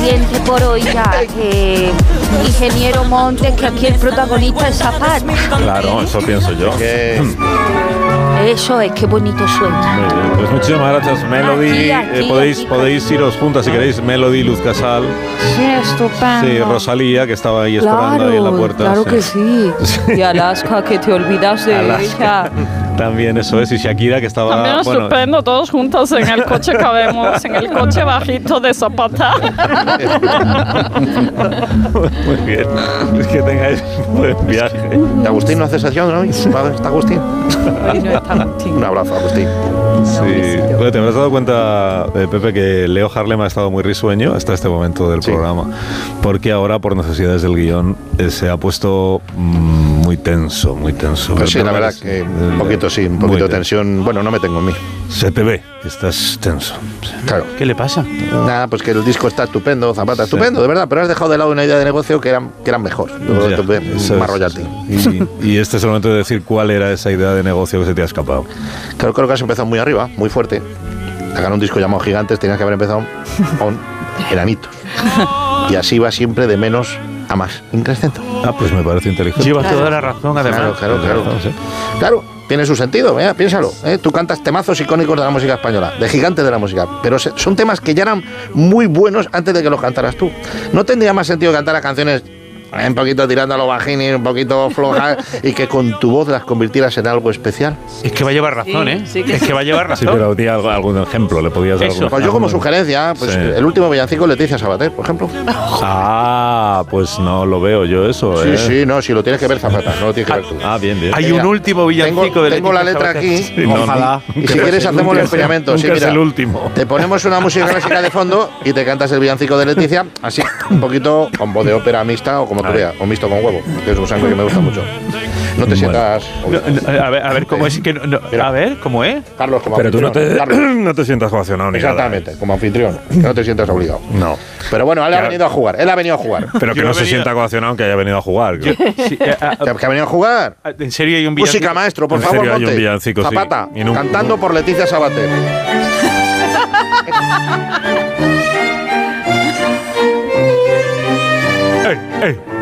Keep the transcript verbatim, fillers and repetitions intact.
siguiente por hoy ya, que ingeniero Montes, que aquí el protagonista es Zapata. Claro, eso pienso yo. Que... Eso es, qué bonito suena. Muy bien, pues muchísimas gracias, Melody. Aquí, aquí, eh, podéis, aquí, podéis iros juntas si queréis. Melody, Luz Casal. Sí, estupendo. Sí, Rosalía, que estaba ahí esperando Claro, ahí en la puerta. claro sí. que sí. Y Alaska, que te olvidas de Alaska. ella. También eso es. Y Shakira, que estaba... También bueno, estupendo, todos juntos en el coche cabemos, en el coche bajito de Zapata. muy bien. Es que tengáis buen viaje. ¿Y Agustín no hace sesión hoy? ¿Está Agustín? Un abrazo, Agustín. Sí. Bueno, te habrás dado cuenta, eh, Pepe, que Leo Harlem ha estado muy risueño hasta este momento del sí. programa, porque ahora, por necesidades del guión, eh, se ha puesto mm, muy tenso, muy tenso. Pues sí, Pero la verdad es, que eh, un poquito sí, un poquito de tensión. Bueno, no me tengo en mí. Se te ve que estás tenso. Claro. ¿Qué le pasa? Nada, pues que el disco está estupendo, Zapata, estupendo, de verdad, pero has dejado de lado una idea de negocio que eran, que eran mejor. Ya, eso Más es, royalty. sí. Y, y este es el momento de decir cuál era esa idea de negocio que se te ha escapado. Claro, creo que has empezado muy arriba, muy fuerte. Sacar un disco llamado Gigantes, tenías que haber empezado con Enanitos. Y así va siempre de menos a más, increscendo. Ah, pues me parece inteligente. Lleva toda la razón, además. Claro, claro, claro. Razón, sí. Claro, tiene su sentido, ¿eh? Piénsalo. ¿eh? Tú cantas temazos icónicos de la música española, de gigantes de la música, pero se, son temas que ya eran muy buenos antes de que los cantaras tú. ¿No tendría más sentido cantar las canciones un poquito tirando a lo bajini, un poquito floja, y que con tu voz las convirtieras en algo especial? Es que va a llevar razón, ¿eh? Sí, sí, es que va a llevar razón. Sí, pero di algo, algún ejemplo, le podías dar Eso. algún Pues yo como algún- sugerencia, pues Sí. el último villancico Leticia Sabater, por ejemplo. Ah, pues no lo veo yo eso, Sí, ¿eh? sí, no, si lo tienes que ver Zapata, no lo tienes que ver tú. Ah, bien, bien. Hay Mira, un último villancico tengo, de tengo la Leticia letra Sabater. aquí. Sí, no, Ojalá. Y si quieres hacemos el Nunca es- experimento. Sí, nunca es mira, el último. te ponemos una música clásica de fondo y te cantas el villancico de Leticia, así, un poquito con voz de ópera mixta o como tú veas, o mixto con huevo, que es un sangre que me gusta mucho. No te sientas... No, no, a ver, a ver cómo es que no, no, Mira. a ver, ¿cómo es? Carlos, como Pero tú no anfitrión, te, Carlos. no te sientas coaccionado ni nada. Exactamente, como anfitrión, que no te sientas obligado. No. Pero bueno, él ha Claro. venido a jugar, él ha venido a jugar. Pero que Yo no he se venido- sienta coaccionado aunque haya venido a jugar. Yo- sí, eh, ah, ¿Que que ha venido a jugar? ah, ¿En serio hay un villancico? Música, maestro, por En favor, serio, hay un Monte. villancico, sí. Zapata, Y no- cantando por Leticia Sabater. ¡Ey, ey!